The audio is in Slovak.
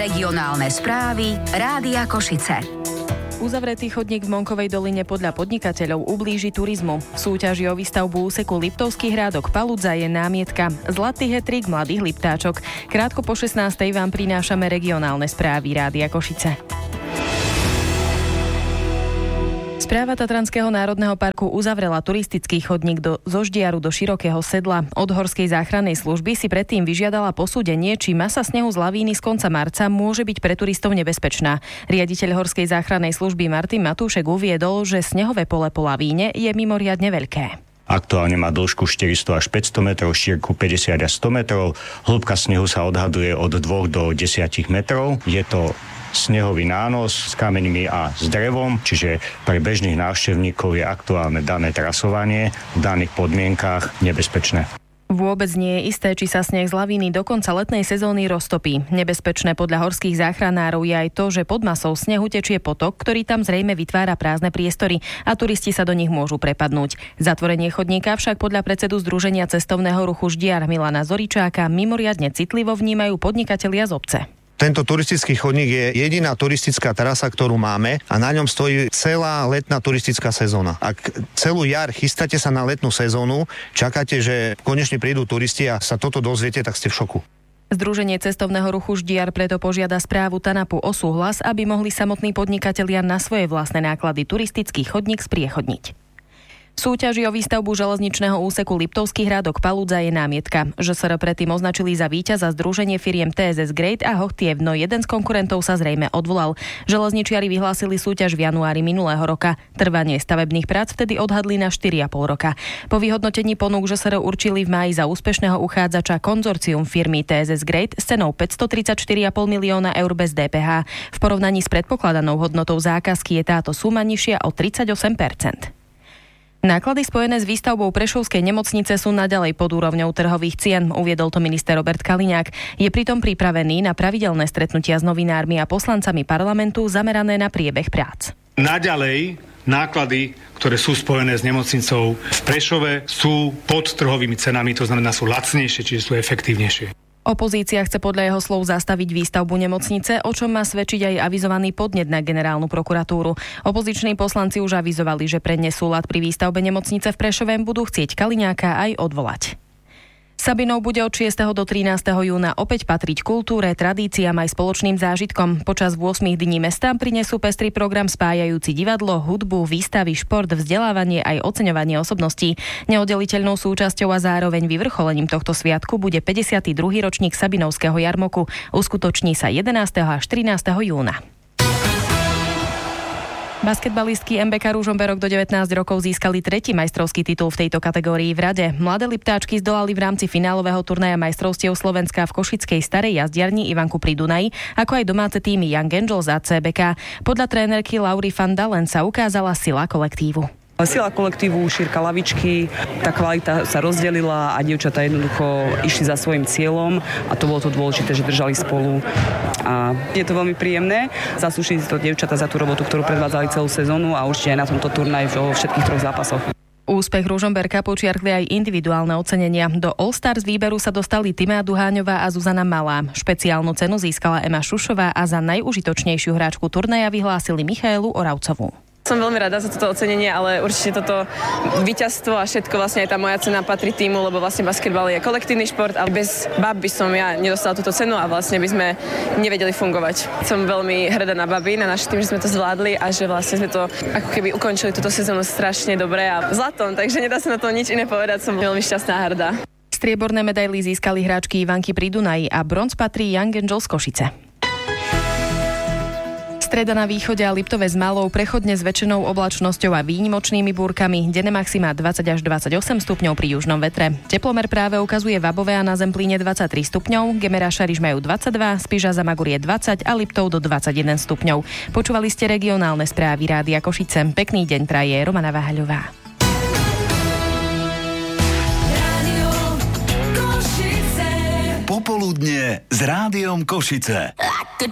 Regionálne správy Rádia Košice. Uzavretý chodník v Monkovej doline podľa podnikateľov ublíži turizmu. V súťaži o výstavbu úseku Liptovský hrádok Paludza je námietka. Zlatý hetrik mladých Liptáčok. Krátko po 16:00 vám prinášame regionálne správy Rádia Košice. Správa Tatranského národného parku uzavrela turistický chodník zo Ždiaru do Širokého Sedla. Od Horskej záchrannej služby si predtým vyžiadala posúdenie, či masa snehu z lavíny z konca marca môže byť pre turistov nebezpečná. Riaditeľ Horskej záchrannej služby Martin Matúšek uviedol, že snehové pole po lavíne je mimoriadne veľké. Aktuálne má dĺžku 400 až 500 metrov, šírku 50 až 100 metrov. Hĺbka snehu sa odhaduje od 2 do 10 metrov. Je to snehový nános s kameňmi a s drevom, čiže pre bežných návštevníkov je aktuálne dané trasovanie v daných podmienkách nebezpečné. Vôbec nie je isté, či sa sneh z lavíny do konca letnej sezóny roztopí. Nebezpečné podľa horských záchranárov je aj to, že pod masou snehu tečie potok, ktorý tam zrejme vytvára prázdne priestory a turisti sa do nich môžu prepadnúť. Zatvorenie chodníka však podľa predsedu Združenia cestovného ruchu Ždiar Milana Zoričáka mimoriadne citlivo vnímajú podnikatelia z obce. Tento turistický chodník je jediná turistická trasa, ktorú máme a na ňom stojí celá letná turistická sezóna. Ak celú jar chystáte sa na letnú sezónu, čakáte, že konečne prídu turisti a sa toto dozviete, tak ste v šoku. Združenie cestovného ruchu Ždiar preto požiada správu TANAPu o súhlas, aby mohli samotní podnikatelia na svoje vlastné náklady turistický chodník spriechodniť. V súťaži o výstavbu železničného úseku Liptovský hrádok Paludza je námietka. ŽSR predtým označili za víťaza združenie firiem TSS Great a Hochtief, no jeden z konkurentov sa zrejme odvolal. Železničiari vyhlásili súťaž v januári minulého roka. Trvanie stavebných prác vtedy odhadli na 4,5 roka. Po vyhodnotení ponúk ŽSR určili v máji za úspešného uchádzača konzorcium firmy TSS Great s cenou 534,5 milióna eur bez DPH. V porovnaní s predpokladanou hodnotou zákazky je táto suma nižšia o 38%. Náklady spojené s výstavbou Prešovskej nemocnice sú naďalej pod úrovňou trhových cien, uviedol to minister Robert Kaliňák. Je pritom pripravený na pravidelné stretnutia s novinármi a poslancami parlamentu zamerané na priebeh prác. Naďalej náklady, ktoré sú spojené s nemocnicou v Prešove, sú pod trhovými cenami, to znamená sú lacnejšie, čiže sú efektívnejšie. Opozícia chce podľa jeho slov zastaviť výstavbu nemocnice, o čom má svedčiť aj avizovaný podnet na generálnu prokuratúru. Opoziční poslanci už avizovali, že pre nesúlad pri výstavbe nemocnice v Prešove budú chcieť Kaliňáka aj odvolať. Sabinou bude od 6. do 13. júna opäť patriť kultúre, tradíciám aj spoločným zážitkom. Počas 8 dní mesta prinesú pestrý program spájajúci divadlo, hudbu, výstavy, šport, vzdelávanie aj oceňovanie osobností. Neoddeliteľnou súčasťou a zároveň vyvrcholením tohto sviatku bude 52. ročník Sabinovského jarmoku. Uskutoční sa 11. až 13. júna. Basketbalistky MBK Ružomberok do 19 rokov získali 3. majstrovský titul v tejto kategórii v rade. Mladé Liptáčky zdolali v rámci finálového turnaja majstrovstiev Slovenska v košickej Starej jazdiarni Ivanku pri Dunaji, ako aj domáce týmy Young Angels a CBK. Podľa trénerky Laury van Dalen sa ukázala sila kolektívu. Sila kolektívu, šírka lavičky, tá kvalita sa rozdelila a dievčatá jednoducho išli za svojím cieľom a to bolo to dôležité, že držali spolu a je to veľmi príjemné. Zaslúžili si to dievčatá za tú robotu, ktorú predvádzali celú sezónu a určite aj na tomto turnaji vo všetkých 3 zápasoch. Úspech Ružomberka počiarkli aj individuálne ocenenia. Do All-Stars výberu sa dostali Timea Duháňová a Zuzana Malá. Špeciálnu cenu získala Ema Šušová a za najužitočnejšiu hráčku turnaja vyhlásili Michaelu Oravcovú. Som veľmi rada za toto ocenenie, ale určite toto víťazstvo a všetko, vlastne aj tá moja cena patrí týmu, lebo vlastne basketbal je kolektívny šport a bez bab by som ja nedostala túto cenu a vlastne by sme nevedeli fungovať. Som veľmi hrdá na baby, na náš tým, že sme to zvládli a že vlastne sme to ako keby ukončili túto sezónu strašne dobre a zlatom, takže nedá sa na to nič iné povedať, som veľmi šťastná a hrdá. Strieborné medaily získali hráčky Ivanky pri Dunaji a bronz patrí Young Angels Košice. Streda na východe a Liptove s malou, prechodne zväčšenou oblačnosťou a výnimočnými búrkami. Denné maxima 20 až 28 stupňov pri južnom vetre. Teplomer práve ukazuje Vabové a na Zemplíne 23 stupňov, Gemera Šariš majú 22, Spiža Zamagur je 20 a Liptov do 21 stupňov. Počúvali ste regionálne správy Rádia Košice. Pekný deň praje Romana Váhaľová. Popoludne s Rádiom Košice.